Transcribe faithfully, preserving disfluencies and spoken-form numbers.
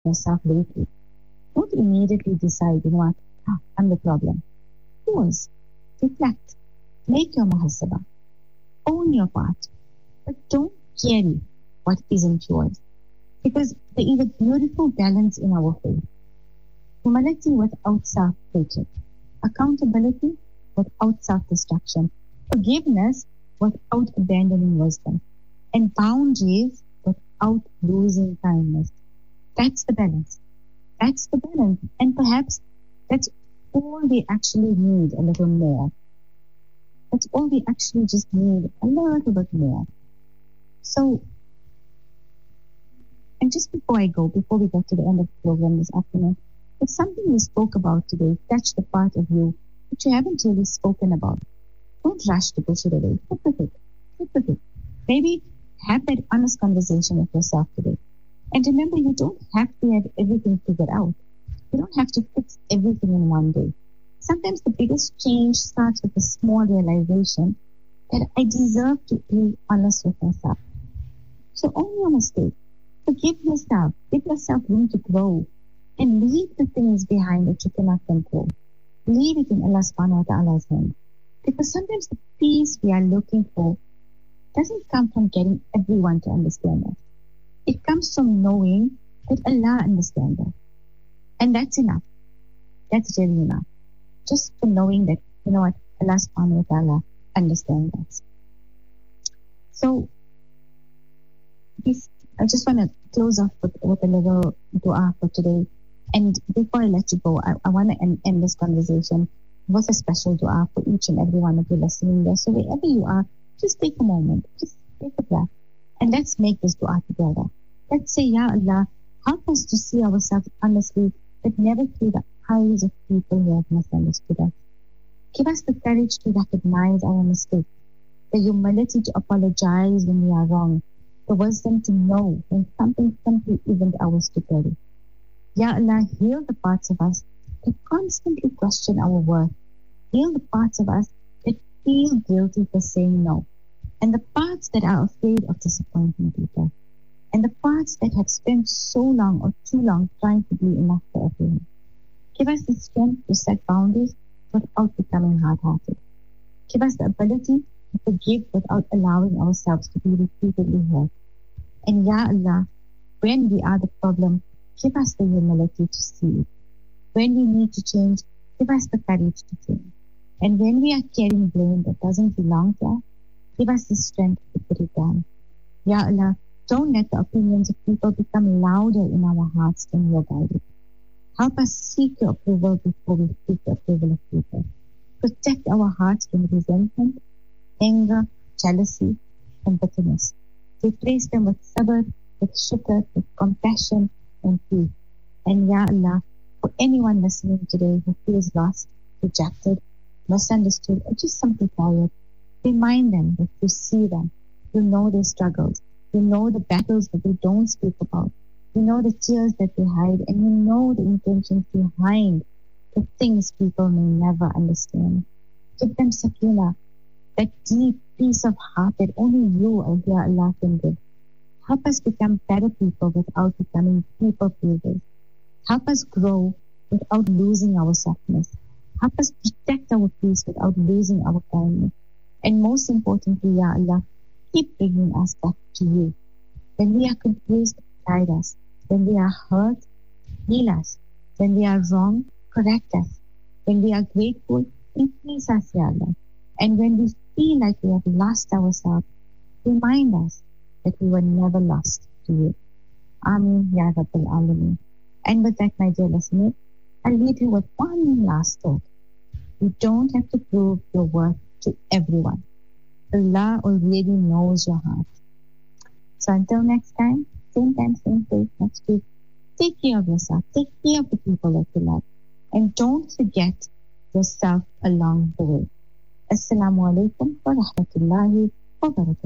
yourself lately. Don't immediately decide, you know what, ah, I'm the problem. Pause, reflect, make your muhasabah, own your part, but don't carry what isn't yours. Because there is a beautiful balance in our faith. Humility without self-hatred, accountability without self-destruction, forgiveness without abandoning wisdom, and boundaries without losing kindness. That's the balance. That's the balance. And perhaps that's all we actually need a little more. That's all we actually just need a little bit more. So, and just before I go, before we get to the end of the program this afternoon, if something we spoke about today touched the part of you that you haven't really spoken about, don't rush to push it away. Sit with it. Sit with it. Maybe have that honest conversation with yourself today. And remember, you don't have to have everything figured out. You don't have to fix everything in one day. Sometimes the biggest change starts with a small realization that I deserve to be honest with myself. So own your mistake. Forgive yourself. Give yourself room to grow. And leave the things behind that you cannot control. Leave it in Allah subhanahu wa ta'ala's hand. Because sometimes the peace we are looking for doesn't come from getting everyone to understand us. It comes from knowing that Allah understands us. And that's enough. That's really enough. Just for knowing that, you know what, Allah subhanahu wa ta'ala understands us. So, this, I just want to close off with, with a little dua for today. And before I let you go, I, I want to end, end this conversation with a special dua for each and every one of you listening there. So wherever you are, just take a moment, just take a breath, and let's make this dua together. Let's say, Ya Allah, help us to see ourselves honestly, but never through the eyes of people who have misunderstood us. Give us the courage to recognize our mistakes, the humility to apologize when we are wrong, the wisdom to know when something simply isn't ours to carry. Ya Allah, heal the parts of us that constantly question our worth. Heal the parts of us that feel guilty for saying no, and the parts that are afraid of disappointing people, and the parts that have spent so long or too long trying to be enough for everyone. Give us the strength to set boundaries without becoming hard-hearted. Give us the ability to forgive without allowing ourselves to be repeatedly hurt. And Ya Allah, when we are the problem, give us the humility to see it. When we need to change, give us the courage to change. And when we are carrying blame that doesn't belong to us, give us the strength to put it down. Ya Allah, don't let the opinions of people become louder in our hearts than your guidance. Help us seek your approval before we seek the approval of people. Protect our hearts from resentment, anger, jealousy, and bitterness. Replace them with sabr, with shukr, with compassion and peace. And Ya Allah, for anyone listening today who feels lost, rejected, misunderstood, or just simply tired, remind them that you see them, you know their struggles, you know the battles that they don't speak about, you know the tears that they hide, and you know the intentions behind the things people may never understand. Give them sakina, that deep peace of heart that only you, O Ya Allah, can give. Help us become better people without becoming people pleasers. Help us grow without losing our softness. Help us protect our peace without losing our kindness. And most importantly, Ya Allah, keep bringing us back to you. When we are confused, guide us. When we are hurt, heal us. When we are wrong, correct us. When we are grateful, increase us, Ya Allah. And when we feel like we have lost ourselves, remind us that we were never lost to you. Ameen Ya Rabbal Alameen. And with that, my dear listeners, I'll leave you with one last thought. You don't have to prove your worth to everyone. Allah already knows your heart. So until next time, same time, same place next week, take care of yourself. Take care of the people that you love. And don't forget yourself along the way. Assalamu alaikum wa rahmatullahi wa barakatuh.